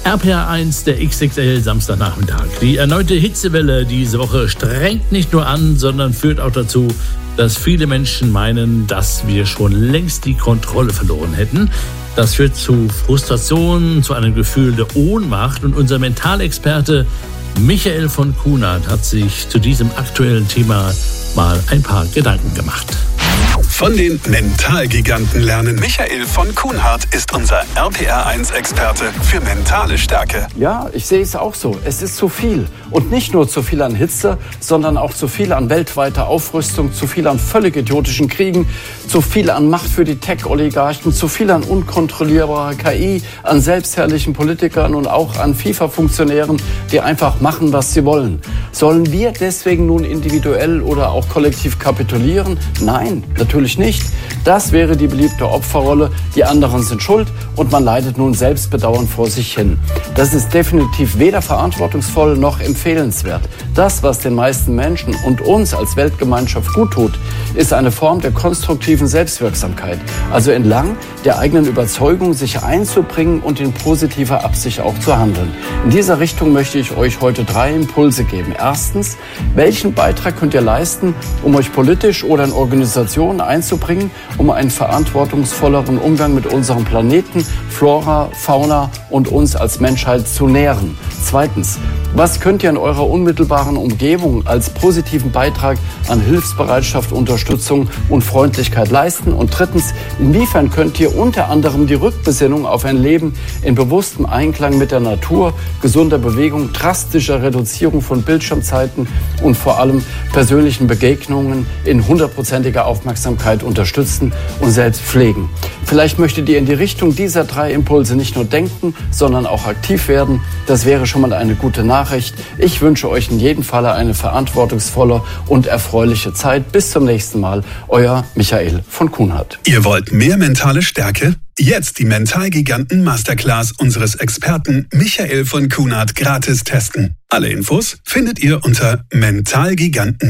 RPR1, der XXL Samstagnachmittag. Die erneute Hitzewelle diese Woche strengt nicht nur an, sondern führt auch dazu, dass viele Menschen meinen, dass wir schon längst die Kontrolle verloren hätten. Das führt zu Frustration, zu einem Gefühl der Ohnmacht. Und unser Mentalexperte Michael von Kuhnert hat sich zu diesem aktuellen Thema mal ein paar Gedanken gemacht. Von den Mentalgiganten lernen. Michael von Kuhnert ist unser RPR1-Experte für mentale Stärke. Ja, ich sehe es auch so. Es ist zu viel. Und nicht nur zu viel an Hitze, sondern auch zu viel an weltweiter Aufrüstung, zu viel an völlig idiotischen Kriegen, zu viel an Macht für die Tech-Oligarchen, zu viel an unkontrollierbarer KI, an selbstherrlichen Politikern und auch an FIFA-Funktionären, die einfach machen, was sie wollen. Sollen wir deswegen nun individuell oder auch kollektiv kapitulieren? Nein, natürlich nicht. Das wäre die beliebte Opferrolle. Die anderen sind schuld und man leidet nun selbstbedauernd vor sich hin. Das ist definitiv weder verantwortungsvoll noch empfehlenswert. Das, was den meisten Menschen und uns als Weltgemeinschaft gut tut, ist eine Form der konstruktiven Selbstwirksamkeit. Also entlang der eigenen Überzeugung sich einzubringen und in positiver Absicht auch zu handeln. In dieser Richtung möchte ich euch heute 3 Impulse geben. Erstens, welchen Beitrag könnt ihr leisten, um euch politisch oder in Organisationen einzubringen, um einen verantwortungsvolleren Umgang mit unserem Planeten, Flora, Fauna und uns als Menschheit zu nähren? Zweitens, was könnt ihr in eurer unmittelbaren Umgebung als positiven Beitrag an Hilfsbereitschaft, Unterstützung und Freundlichkeit leisten? Und drittens, inwiefern könnt ihr unter anderem die Rückbesinnung auf ein Leben in bewusstem Einklang mit der Natur, gesunder Bewegung, drastischer Reduzierung von Bildschirmzeiten und vor allem persönlichen Begegnungen in 100%iger Aufmerksamkeit unterstützen und selbst pflegen? Vielleicht möchtet ihr in die Richtung dieser 3 Impulse nicht nur denken, sondern auch aktiv werden. Das wäre schon mal eine gute Nachricht. Ich wünsche euch in jedem Falle eine verantwortungsvolle und erfreuliche Zeit. Bis zum nächsten Mal. Euer Michael von Kuhnert. Ihr wollt mehr mentale Stärke? Jetzt die Mentalgiganten Masterclass unseres Experten Michael von Kuhnert gratis testen. Alle Infos findet ihr unter mentalgiganten.